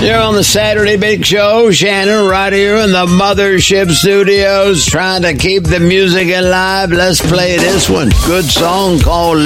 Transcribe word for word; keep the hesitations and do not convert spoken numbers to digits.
Here on the Saturday Big Show, Shannon right here in the Mothership Studios trying to keep the music alive. Let's play this one. Good song called